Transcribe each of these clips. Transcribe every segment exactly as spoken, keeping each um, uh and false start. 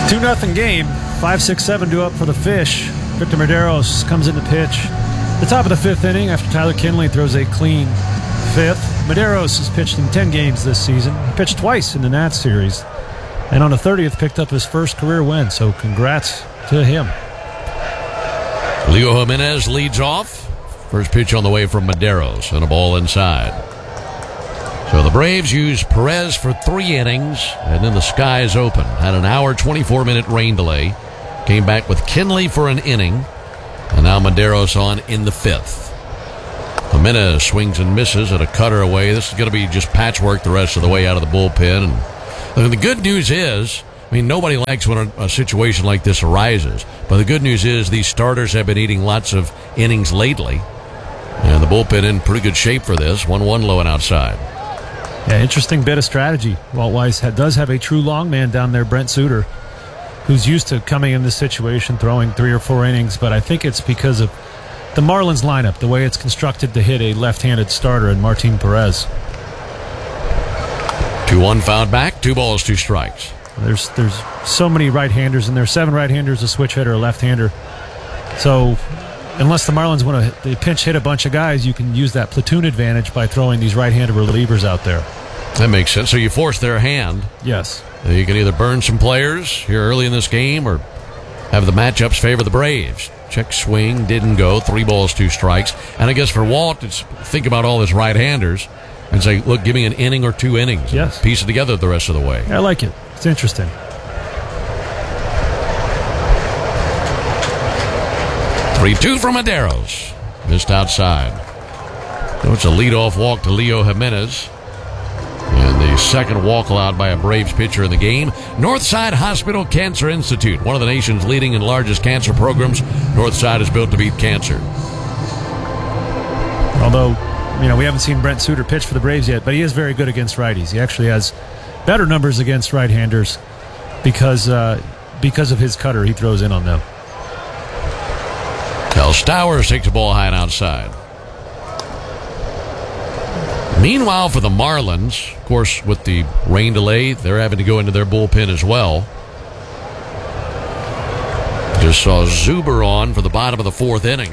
two nothing game. five six seven due up for the Fish. Victor Mederos comes in to pitch the top of the fifth inning after Tyler Kinley throws a clean fifth. Mederos has pitched in ten games this season. He pitched twice in the Nats series. And on the thirtieth, picked up his first career win. So congrats to him. Leo Jimenez leads off. First pitch on the way from Mederos and a ball inside. So the Braves use Perez for three innings, and then the skies open. Had an hour, twenty-four minute rain delay. Came back with Kinley for an inning, and now Mederos on in the fifth. Jimenez swings and misses at a cutter away. This is going to be just patchwork the rest of the way out of the bullpen. And, and the good news is, I mean, nobody likes when a, a situation like this arises, but the good news is these starters have been eating lots of innings lately, and the bullpen in pretty good shape for this. one one low and outside. Yeah, interesting bit of strategy. Walt Weiss ha- does have a true long man down there, Brent Suter, who's used to coming in this situation, throwing three or four innings, but I think it's because of the Marlins lineup, the way it's constructed to hit a left-handed starter in Martin Perez. two one fouled back, two balls, two strikes. There's there's so many right-handers in there, seven right-handers, a switch hitter, a left-hander. So unless the Marlins want to pinch hit a bunch of guys, you can use that platoon advantage by throwing these right-handed relievers out there. That makes sense. So you force their hand. Yes. You can either burn some players here early in this game or have the matchups favor the Braves. Check swing, didn't go, three balls, two strikes. And I guess for Walt, it's think about all his right-handers and say, look, give me an inning or two innings. Yes. Piece it together the rest of the way. I like it. It's interesting. three two from Mederos. Missed outside. So it's a leadoff walk to Leo Jimenez. And the second walk allowed by a Braves pitcher in the game. Northside Hospital Cancer Institute, one of the nation's leading and largest cancer programs. Northside is built to beat cancer. Although, you know, we haven't seen Brent Suter pitch for the Braves yet, but he is very good against righties. He actually has better numbers against right-handers because uh, because of his cutter he throws in on them. Cal Stowers takes the ball high and outside. Meanwhile, for the Marlins, of course, with the rain delay, they're having to go into their bullpen as well. Just saw Zuber on for the bottom of the fourth inning.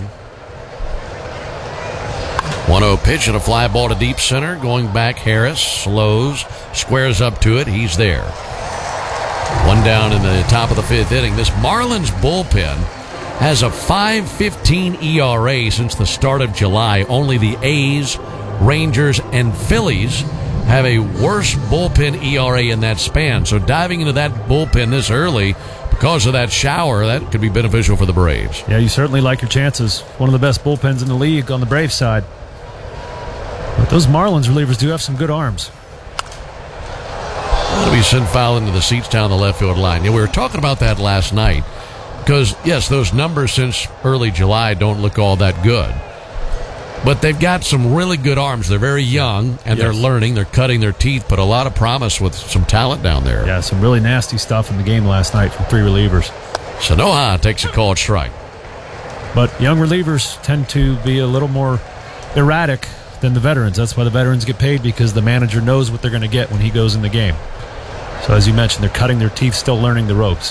one oh pitch and a fly ball to deep center. Going back, Harris slows, squares up to it. He's there. One down in the top of the fifth inning. This Marlins bullpen has a five fifteen E R A since the start of July. Only the A's, Rangers, and Phillies have a worse bullpen E R A in that span. So diving into that bullpen this early because of that shower, that could be beneficial for the Braves. Yeah, you certainly like your chances. One of the best bullpens in the league on the Braves side. But those Marlins relievers do have some good arms. That'll be sent foul into the seats down the left field line. Yeah, we were talking about that last night because, yes, those numbers since early July don't look all that good. But they've got some really good arms. They're very young, and yes, they're learning. They're cutting their teeth, but a lot of promise with some talent down there. Yeah, some really nasty stuff in the game last night from three relievers. Sanoja takes a called strike. But young relievers tend to be a little more erratic than the veterans. That's why the veterans get paid, because the manager knows what they're going to get when he goes in the game. So as you mentioned, they're cutting their teeth, still learning the ropes.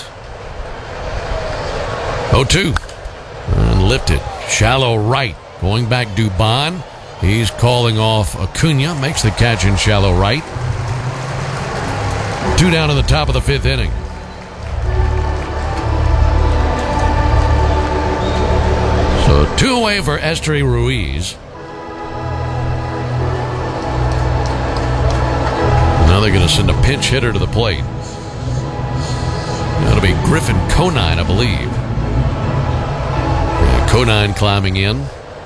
oh two. And lifted. Shallow right. Going back, Dubon. He's calling off Acuna. Makes the catch in shallow right. Two down in the top of the fifth inning. So two away for Esteury Ruiz. Now they're going to send a pinch hitter to the plate. That'll be Griffin Conine, I believe. Yeah, Conine climbing in.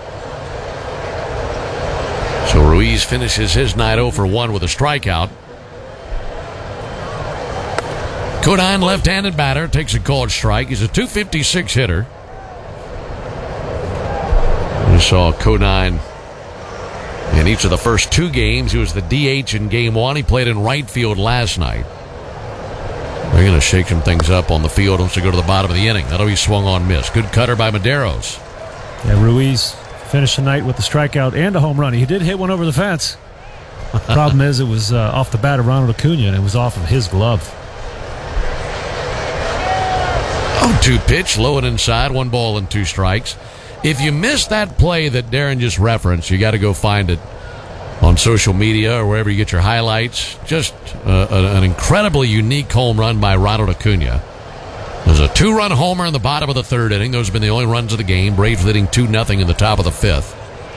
So Ruiz finishes his night oh for one with a strikeout. Conine, left-handed batter, takes a called strike. He's a two fifty-six hitter. We saw Conine in each of the first two games. He was the D H in game one. He played in right field last night. They're going to shake some things up on the field once they go to the bottom of the inning. That'll be swung on miss. Good cutter by Mederos. Yeah, Ruiz finished the night with a strikeout and a home run. He did hit one over the fence. Problem is, it was uh, off the bat of Ronald Acuna, and it was off of his glove. oh two pitch, low and inside, one ball and two strikes. If you missed that play that Darren just referenced, you got to go find it on social media or wherever you get your highlights. Just uh, an incredibly unique home run by Ronald Acuna. There's a two-run homer in the bottom of the third inning. Those have been the only runs of the game. Braves leading two nothing in the top of the fifth.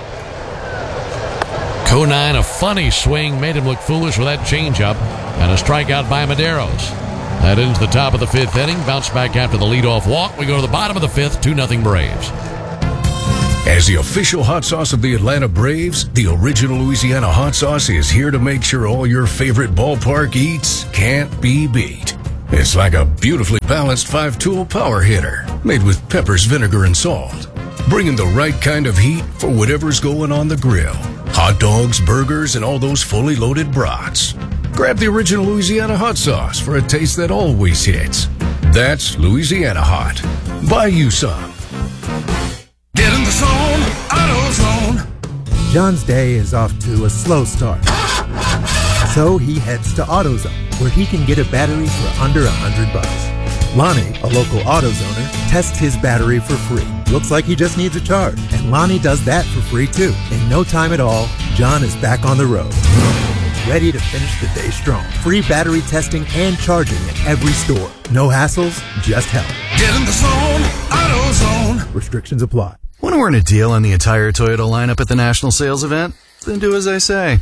Conine, a funny swing, made him look foolish with that changeup, and a strikeout by Medeiros. That ends the top of the fifth inning. Bounce back after the leadoff walk. We go to the bottom of the fifth, two nothing Braves. As the official hot sauce of the Atlanta Braves, the original Louisiana hot sauce is here to make sure all your favorite ballpark eats can't be beat. It's like a beautifully balanced five-tool power hitter made with peppers, vinegar, and salt, bringing the right kind of heat for whatever's going on the grill. Hot dogs, burgers, and all those fully loaded brats. Grab the original Louisiana hot sauce for a taste that always hits. That's Louisiana Hot. Buy you some. Get in the zone, AutoZone. John's day is off to a slow start. So he heads to AutoZone, where he can get a battery for under a hundred bucks. Lonnie, a local AutoZoner, tests his battery for free. Looks like he just needs a charge, and Lonnie does that for free too. In no time at all, John is back on the road, ready to finish the day strong. Free battery testing and charging at every store. No hassles, just help. Get in the zone, AutoZone. Restrictions apply. Want to earn a deal on the entire Toyota lineup at the national sales event? Then do as I say.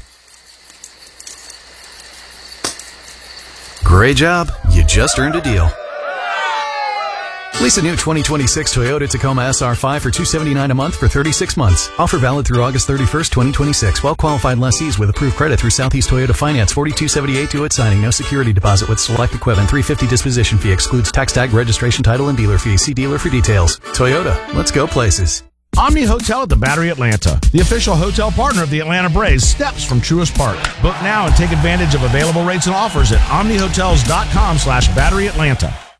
Great job. You just earned a deal. Lease a new twenty twenty-six Toyota Tacoma S R five for two hundred seventy-nine dollars a month for thirty-six months. Offer valid through August thirty-first, twenty twenty-six. Well-qualified lessees with approved credit through Southeast Toyota Finance. forty-two seventy-eight due at signing. No security deposit with select equipment. three hundred fifty dollars disposition fee. Excludes tax tag, registration, title, and dealer fees. See dealer for details. Toyota. Let's go places. Omni Hotel at the Battery Atlanta, the official hotel partner of the Atlanta Braves, steps from Truist Park. Book now and take advantage of available rates and offers at omni hotels dot com slash battery atlanta.